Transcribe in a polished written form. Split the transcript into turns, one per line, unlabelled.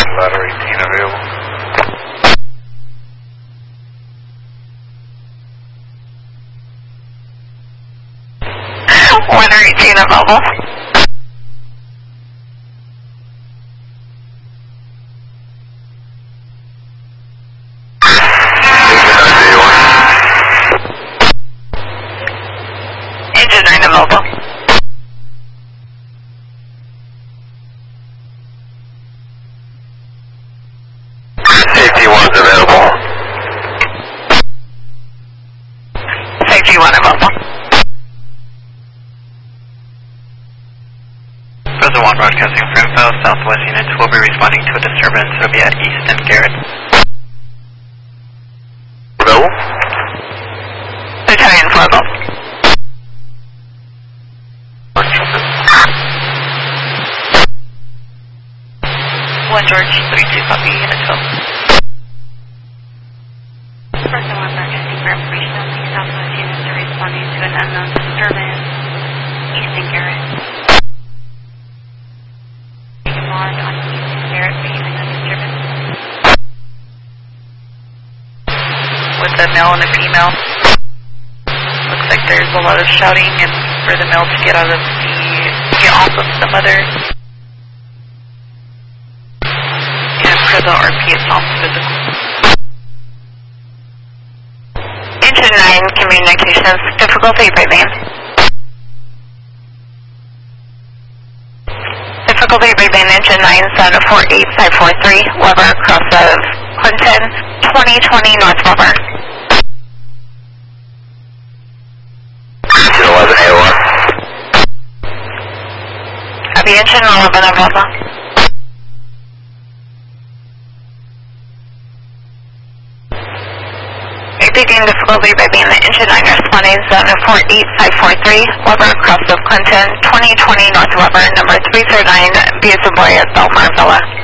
Ladder 18 available.
Ladder 18 available. Engine 9 available.
Safety 1's available.
Safety 1 available.
President 1 broadcasting for info. Southwest units will be responding to a disturbance. It'll be at East and Garrett.
Hello?
Lieutenant 4 available. One George 32 copy unit 12.
President 1 broadcasting for information only. Southwest units are responding to an unknown disturbance. East and Garrett. Mark on East and Garrett for unknown disturbance.
With a male and a female. Looks like there's a lot of shouting and for the male to get off of the mother. And for the RP it's off physical. Engine 9 communications difficulty breathing. Difficulty breathing engine 9 748543 Weber cross of Clinton 2020 North Weber.
11A1.
Copy engine 11 available. Repeating difficulty breathing the engine 9 responding zone of 48543 Weber cross of Clinton 2020 North Weber number 339 Via Savoy at Belmar Villa.